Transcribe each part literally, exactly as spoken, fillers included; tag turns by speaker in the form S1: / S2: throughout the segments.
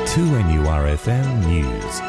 S1: two N U R F M News.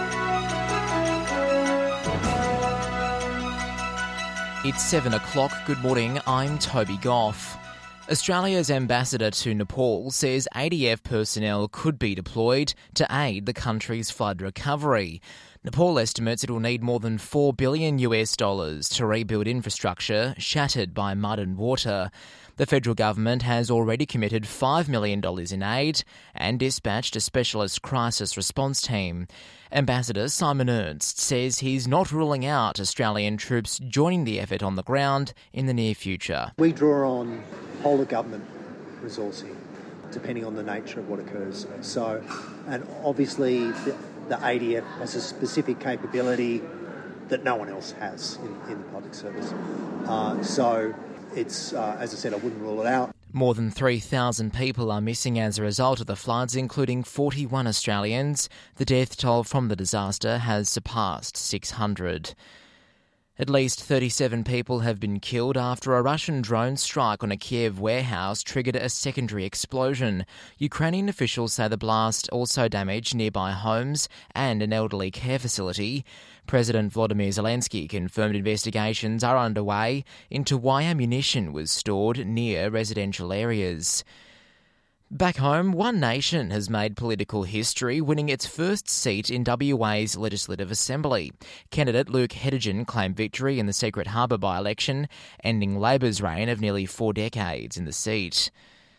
S2: It's seven o'clock. Good morning, I'm Toby Goff. Australia's ambassador to Nepal says A D F personnel could be deployed to aid the country's flood recovery. Nepal estimates it will need more than four billion US dollars to rebuild infrastructure shattered by mud and water. The federal government has already committed five million dollars in aid and dispatched a specialist crisis response team. Ambassador Simon Ernst says he's not ruling out Australian troops joining the effort on the ground in the near future.
S3: We draw on whole of government resourcing, depending on the nature of what occurs. So, and obviously the, the A D F has a specific capability that no one else has in, in the public service. Uh, so it's, uh, as I said, I wouldn't rule it out.
S2: More than three thousand people are missing as a result of the floods, including forty-one Australians. The death toll from the disaster has surpassed six hundred. At least thirty-seven people have been killed after a Russian drone strike on a Kiev warehouse triggered a secondary explosion. Ukrainian officials say the blast also damaged nearby homes and an elderly care facility. President Volodymyr Zelensky confirmed investigations are underway into why ammunition was stored near residential areas. Back home, One Nation has made political history, winning its first seat in W A's Legislative Assembly. Candidate Luke Hedegen claimed victory in the Secret Harbour by-election, ending Labor's reign of nearly four decades in the seat.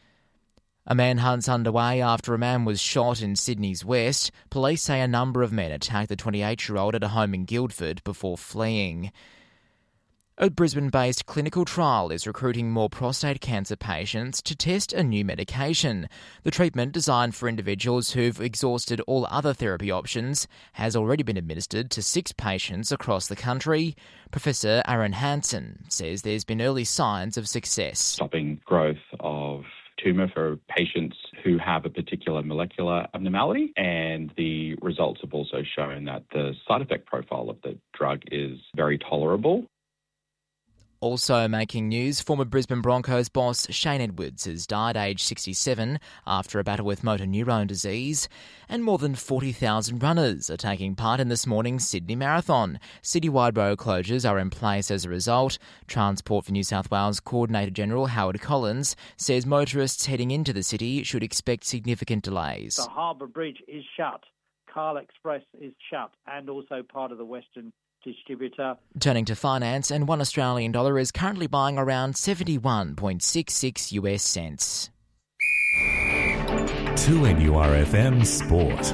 S2: A manhunt's underway after a man was shot in Sydney's west. Police say a number of men attacked the twenty-eight-year-old at a home in Guildford before fleeing. A Brisbane-based clinical trial is recruiting more prostate cancer patients to test a new medication. The treatment, designed for individuals who've exhausted all other therapy options, has already been administered to six patients across the country. Professor Aaron Hansen says there's been early signs of success.
S4: Stopping growth of tumour for patients who have a particular molecular abnormality, and the results have also shown that the side effect profile of the drug is very tolerable.
S2: Also making news, former Brisbane Broncos boss Shane Edwards has died aged sixty-seven after a battle with motor neurone disease, and more than forty thousand runners are taking part in this morning's Sydney Marathon. Citywide road closures are in place as a result. Transport for New South Wales Coordinator General Howard Collins says motorists heading into the city should expect significant delays.
S5: The Harbour Bridge is shut, Carl Express is shut, and also part of the Western distributor.
S2: Turning to finance, and one Australian dollar is currently buying around seventy-one point six six US cents.
S1: two N U R F M Sport.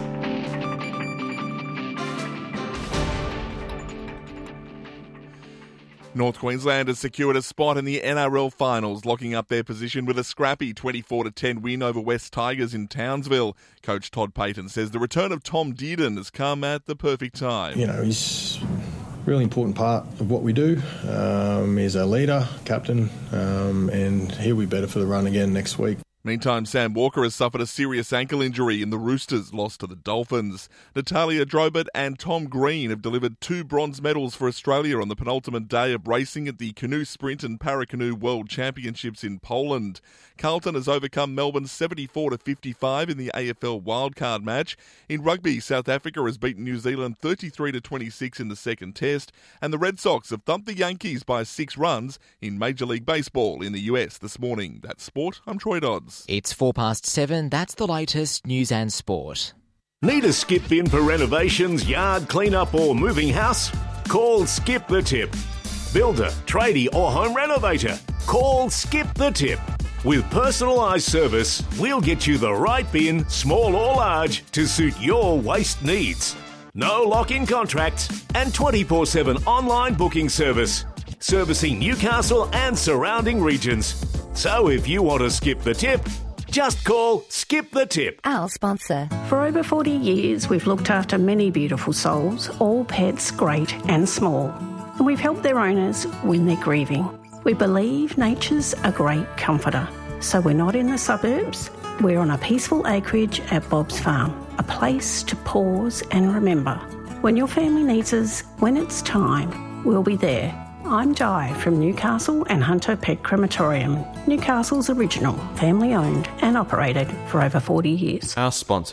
S6: North Queensland has secured a spot in the N R L finals, locking up their position with a scrappy twenty-four to ten win over West Tigers in Townsville. Coach Todd Payton says the return of Tom Dearden has come at the perfect time.
S7: You know, he's a really important part of what we do. Um, he's our leader, captain, um, and he'll be better for the run again next week.
S6: Meantime, Sam Walker has suffered a serious ankle injury in the Roosters' loss to the Dolphins. Natalia Drobert and Tom Green have delivered two bronze medals for Australia on the penultimate day of racing at the Canoe Sprint and Paracanoe World Championships in Poland. Carlton has overcome Melbourne seventy-four to fifty-five in the A F L wildcard match. In rugby, South Africa has beaten New Zealand thirty-three to twenty-six in the second test, and the Red Sox have thumped the Yankees by six runs in Major League Baseball in the U S this morning. That's sport. I'm Troy Dodds.
S2: It's four past seven. That's the latest news and sport.
S8: Need a skip in for renovations, yard clean-up or moving house? Call Skip the Tip. Builder, tradie or home renovator? Call Skip the Tip. With personalised service, we'll get you the right bin, small or large, to suit your waste needs. No lock-in contracts and twenty-four seven online booking service. Servicing Newcastle and surrounding regions. So if you want to skip the tip, just call Skip the Tip.
S9: Our sponsor.
S10: For over forty years, we've looked after many beautiful souls, all pets great and small. And we've helped their owners when they're grieving. We believe nature's a great comforter. So we're not in the suburbs. We're on a peaceful acreage at Bob's Farm. A place to pause and remember. When your family needs us, when it's time, we'll be there. I'm Di from Newcastle and Hunter Pet Crematorium, Newcastle's original, family-owned and operated for over forty years.
S11: Our sponsor.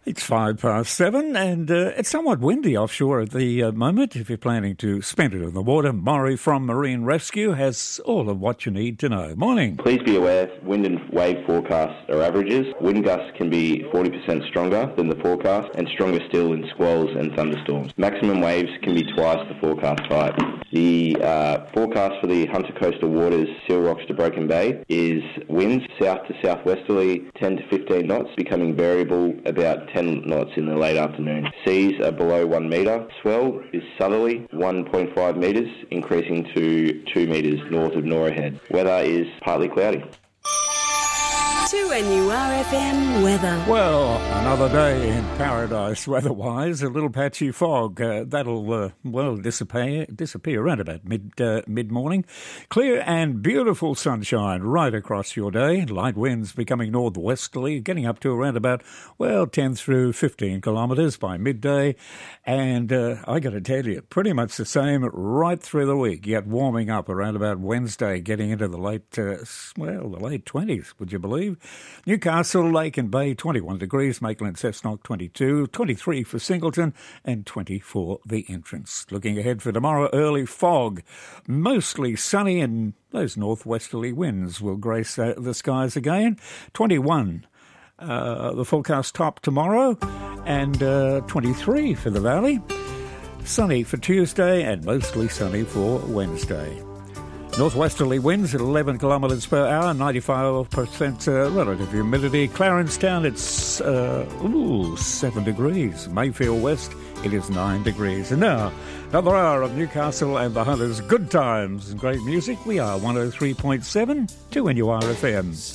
S9: It's five past seven and uh, it's somewhat windy offshore at the uh, moment. If you're planning to spend it in the water, Maury from Marine Rescue has all of what you need to know. Morning.
S11: Please be aware, wind and wave forecasts are averages. Wind gusts can be forty percent stronger than the forecast and stronger still in squalls and thunderstorms. Maximum waves can be twice the forecast height. The uh, forecast for the Hunter Coastal Waters, Seal Rocks to Broken Bay is winds south to southwesterly ten to fifteen knots, becoming variable about ten knots in the late afternoon. Seas are below one metre. Swell is southerly, one point five metres, increasing to two metres north of Nora Head. Weather is partly cloudy.
S12: two N U R F M weather.
S9: Well, another day in paradise weather-wise. A little patchy fog. Uh, that'll, uh, well, disappear disappear around about mid, uh, mid-morning. Clear and beautiful sunshine right across your day. Light winds becoming northwesterly, getting up to around about, well, ten through fifteen kilometres by midday. And uh, I got to tell you, pretty much the same right through the week, yet warming up around about Wednesday, getting into the late, uh, well, the late twenties, would you believe? Newcastle, Lake and Bay, twenty-one degrees. Maitland, Cessnock, twenty-two. twenty-three for Singleton and twenty-four the entrance. Looking ahead for tomorrow, early fog. Mostly sunny and those northwesterly winds will grace uh, the skies again. twenty-one uh, the forecast top tomorrow and uh, twenty-three for the valley. Sunny for Tuesday and mostly sunny for Wednesday. Northwesterly winds at eleven kilometres per hour, ninety-five percent uh, relative humidity. Clarenstown, it's uh, ooh, seven degrees. Mayfield West, it is nine degrees. And now, another hour of Newcastle and the Hunters. Good times and great music. We are one oh three point seven, two N U R F M.